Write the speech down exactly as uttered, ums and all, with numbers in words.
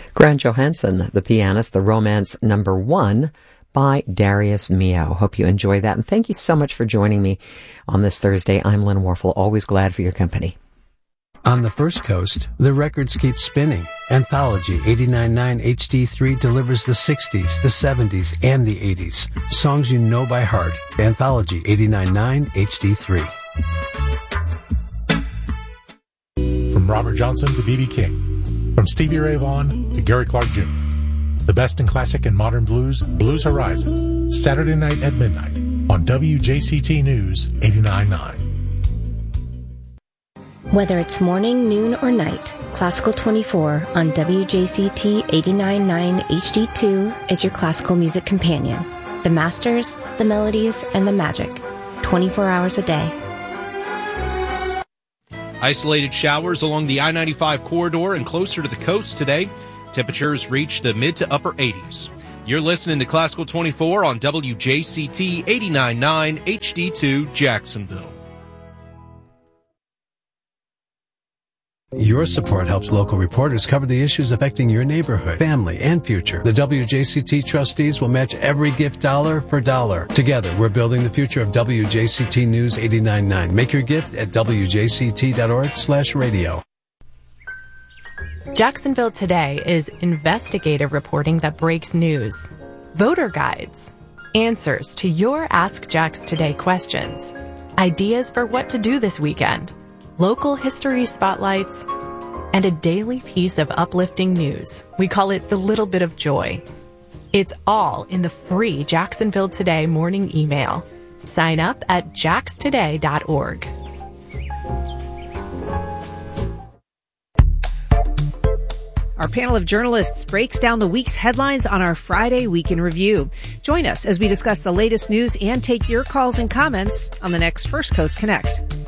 Grant Johansson, the pianist, the romance number one by Darius Milhaud. Hope you enjoy that. And thank you so much for joining me on this Thursday. I'm Lynn Warfel, always glad for your company. On the First Coast, the records keep spinning. Anthology eighty-nine point nine H D three delivers the sixties, the seventies, and the eighties. Songs you know by heart. Anthology eighty-nine point nine H D three. From Robert Johnson to B B King. From Stevie Ray Vaughan to Gary Clark Junior The best in classic and modern blues, Blues Horizon. Saturday night at midnight on W J C T News eighty-nine point nine. Whether it's morning, noon, or night, Classical twenty-four on W J C T eighty-nine point nine H D two is your classical music companion. The masters, the melodies, and the magic. twenty-four hours a day. Isolated showers along the I ninety-five corridor and closer to the coast today. Temperatures reach the mid to upper eighties. You're listening to Classical twenty-four on W J C T eighty-nine point nine H D two Jacksonville. Your support helps local reporters cover the issues affecting your neighborhood, family, and future. The W J C T trustees will match every gift dollar for dollar. Together, we're building the future of W J C T News eighty-nine point nine. Make your gift at W J C T dot org slash radio. Jacksonville Today is investigative reporting that breaks news. Voter guides. Answers to your Ask Jax Today questions. Ideas for what to do this weekend. Local history spotlights, and a daily piece of uplifting news. We call it the little bit of joy. It's all in the free Jacksonville Today morning email. Sign up at jax today dot org. Our panel of journalists breaks down the week's headlines on our Friday Week in Review. Join us as we discuss the latest news and take your calls and comments on the next First Coast Connect.